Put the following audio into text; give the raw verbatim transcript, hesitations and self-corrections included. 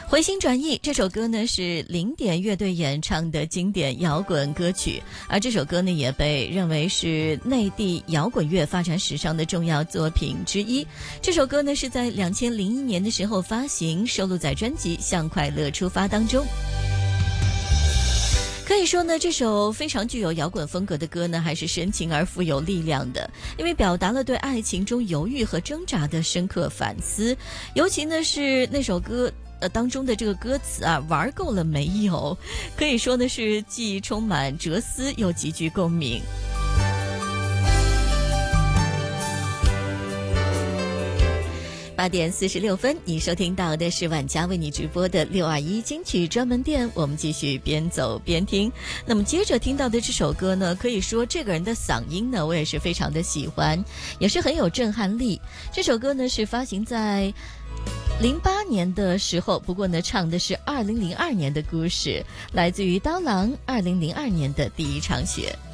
回心转意这首歌呢是零点乐队演唱的经典摇滚歌曲，而这首歌呢也被认为是内地摇滚乐发展史上的重要作品之一。这首歌呢是在两千零一年的时候发行，收录在专辑《向快乐出发》当中。可以说呢，这首非常具有摇滚风格的歌呢，还是深情而富有力量的，因为表达了对爱情中犹豫和挣扎的深刻反思。尤其呢是那首歌呃当中的这个歌词啊，玩够了没有？可以说呢是既充满哲思又极具共鸣。八点四十六分，你收听到的是晚佳为你直播的六二一金曲专门店，我们继续边走边听。那么接着听到的这首歌呢，可以说这个人的嗓音呢，我也是非常的喜欢，也是很有震撼力。这首歌呢是发行在零八年的时候，不过呢唱的是二零零二年的故事，来自于刀郎二零零二年的第一场雪。